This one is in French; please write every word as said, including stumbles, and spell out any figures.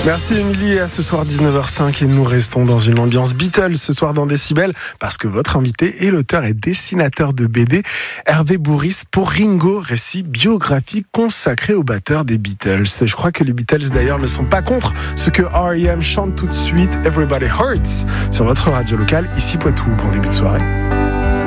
Merci Émilie, à ce soir dix-neuf heures cinq et nous restons dans une ambiance Beatles ce soir dans Décibel parce que votre invité est l'auteur et dessinateur de B D Hervé Bourris pour Ringo, récit biographique consacré au batteur des Beatles. Je crois que les Beatles d'ailleurs ne sont pas contre ce que R E M chante tout de suite, Everybody Hurts, sur votre radio locale, ici Poitou. Bon début de soirée.